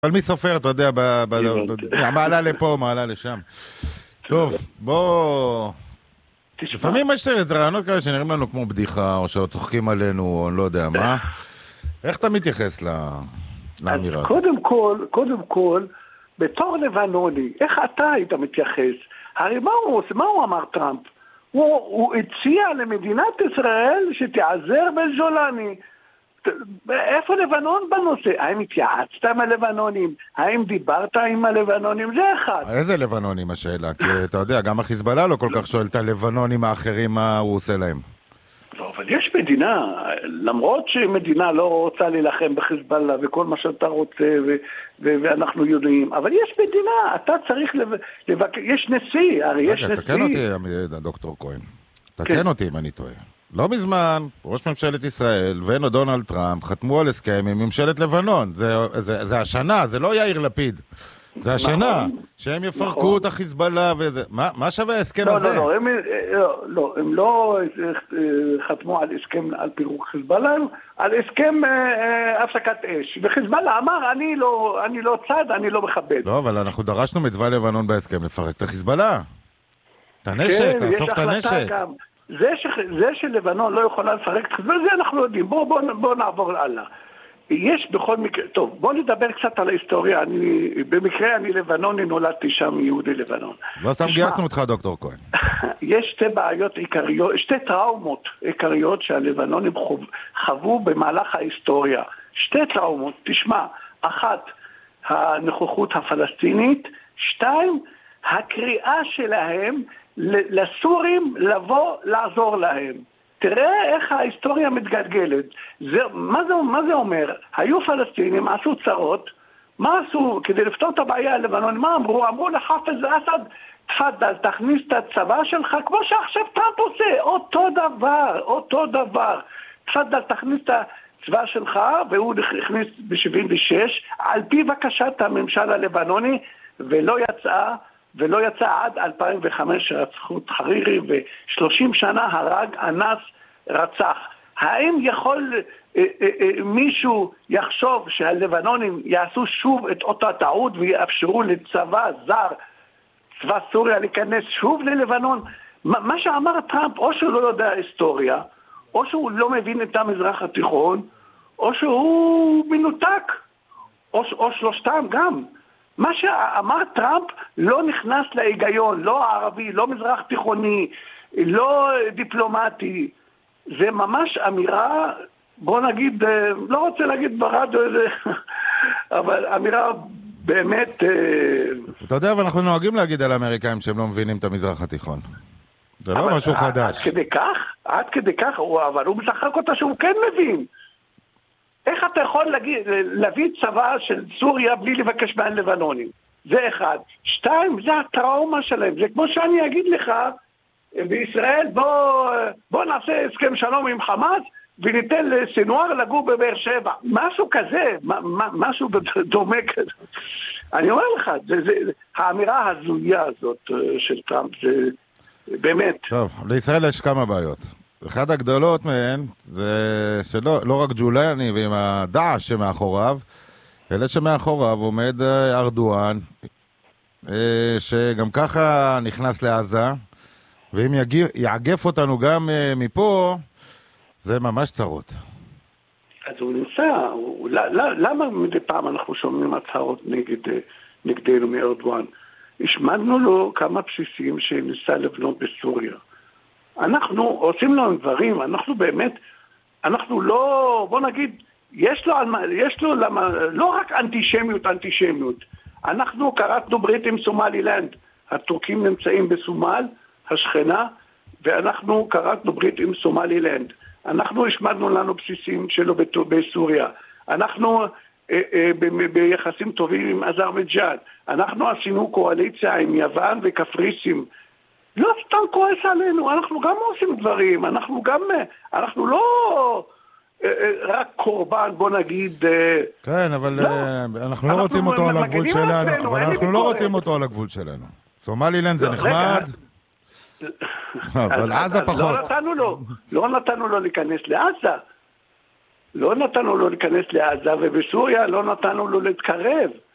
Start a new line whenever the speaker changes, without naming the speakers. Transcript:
אבל מי סופר, אתה יודע, מעלה לפה, מעלה לשם. טוב, בוא... לפעמים יש רעיונות כאלה שנראים לנו כמו בדיחה, או שצוחקים עלינו, או אני לא יודע מה. איך אתה מתייחס לאמירה?
קודם כל, בתור לבנוני, איך אתה היית מתייחס? הרי מה הוא אמר טראמפ? הוא הציע למדינת ישראל שתעזר בג'ולני. איפה לבנון בנושא? האם התייעצת עם הלבנונים? האם דיברת עם הלבנונים? זה אחד.
איזה לבנונים השאלה? כי אתה יודע, גם החיזבאללה לא כל כך שואל את הלבנונים האחרים מה הוא עושה להם.
לא, אבל יש מדינה, למרות שמדינה לא רוצה להילחם בחיזבאללה וכל מה שאתה רוצה ואנחנו יודעים, אבל יש מדינה, אתה צריך לבקר, יש נשיא, הרי יש נשיא.
תקן אותי, דוקטור כהן. תקן אותי אם אני טועה. לא מזמן, ראש ממשלת ישראל ודונלד טראמפ חתמו על הסכם עם ממשלת לבנון. זה השנה, זה לא יאיר לפיד. זה השנה, שהם יפרקו את החיזבאללה וזה. מה שווה ההסכם הזה?
לא, הם לא חתמו על הסכם על פירוק חיזבאללה, על הסכם הפסקת אש. וחיזבאללה אמר, אני לא צד, אני לא מכבד.
לא, אבל אנחנו דרשנו מצבא לבנון בהסכם לפרק את החיזבאללה. את הנשק, לאסוף את הנשק.
זה שלבנון לא יכולה לפרק את חיזבאללה, זה אנחנו יודעים. בואו נעבור הלאה. יש בכל מקרה, טוב, בוא נדבר קצת על ההיסטוריה. במקרה אני לבנוני, נולדתי שם יהודי לבנון.
לא סתם גייסנו אותך, דוקטור כהן.
יש שתי בעיות עיקריות, שתי טראומות עיקריות שהלבנונים חוו במהלך ההיסטוריה. שתי טראומות, תשמע, אחת, הנוכחות הפלסטינית, שתיים, הקריאה שלהם לסורים לבוא לעזור להם. תראה איך ההיסטוריה מתגלגלת. מה זה אומר? היו פלסטינים, עשו צרות, מה עשו? כדי לפתור את הבעיה הלבנון, מה אמרו? אמרו לחפז אסד, תפדל, תכניס את הצבא שלך, כמו שעכשיו טראמפ עושה, אותו דבר. תפדל, תכניס את הצבא שלך, והוא הכניס ב-76, על פי בקשת הממשל הלבנוני, ולא יצא עד 2005 רצחו את חרירי, ו30 שנה הרג, אנס, רצח. האם יכול מישהו יחשוב שהלבנונים יעשו שוב את אותה טעות ויאפשרו לצבא זר, צבא סוריה, להיכנס שוב ללבנון? מה שאמר טראמפ, או שהוא לא יודע היסטוריה, או שהוא לא מבין את המזרח התיכון, או שהוא מנותק, או שלושתם גם. מה שאמר טראמפ לא נכנס להיגיון, לא ערבי, לא מזרח תיכוני, לא דיפלומטי. זה ממש אמירה, בוא נגיד, לא רוצה להגיד ברדיו איזה, אבל אמירה באמת...
אתה יודע, אבל אנחנו נוהגים להגיד על האמריקאים שהם לא מבינים את המזרח התיכון. זה לא משהו חדש.
עד כדי כך, אבל הוא משחק אותה שהוא כן מבין. איך אתה יכול להביא צבא של סוריה בלי לבקש מהן לבנונים? זה אחד. שתיים, זה הטראומה שלהם. זה כמו שאני אגיד לך, בישראל בוא נעשה הסכם שלום עם חמאס, וניתן לסינואר לגור בבאר שבע. משהו כזה, משהו דומה כזה. אני אומר לך, האמירה הזויה הזאת של טראמפ, זה באמת...
טוב, לישראל יש כמה בעיות. אחת הגדולות מהן זה שלא רק ג'ולני ועם הדעש שמאחוריו, אלא שמאחוריו עומד ארדואן, שגם ככה נכנס לעזה, ואם יעגף אותנו גם מפה, זה ממש צרות.
אז הוא נמצא, למה מדי פעם אנחנו שומעים הצהרות נגדנו מארדואן? השמדנו לו כמה בסיסים שניסה לבנות בסוריה. אנחנו עושים לנו דברים, אנחנו באמת, אנחנו לא, בוא נגיד, יש לו לא רק אנטישמיות. אנחנו קראתנו ברית עם סומלילנד, הטורקים נמצאים בסומל, השכנה, ואנחנו קראתנו ברית עם סומלילנד. אנחנו השמדנו לנו בסיסים שלו בסוריה. אנחנו ביחסים טובים עם אזרבייג'אן. אנחנו עשינו קואליציה עם יוון וקפריסין. לא סתם כועס עלינו, אנחנו גם עושים דברים, אנחנו לא רק קורבן, בוא נגיד...
כן, אבל אנחנו לא רוצים אותו על הגבול שלנו, אבל אנחנו לא רוצים אותו על הגבול שלנו. סומלילנד זה נחמד, אבל עזה פחות.
לא נתנו לו להיכנס לעזה, ובסוריה לא נתנו לו להתקרב.